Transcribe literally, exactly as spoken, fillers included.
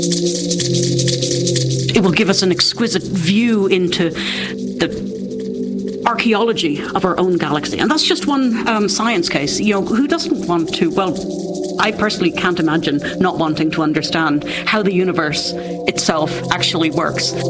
It will give us an exquisite view into the archaeology of our own galaxy. And that's just one um, science case. You know, who doesn't want to, well, I personally can't imagine not wanting to understand how the universe itself actually works.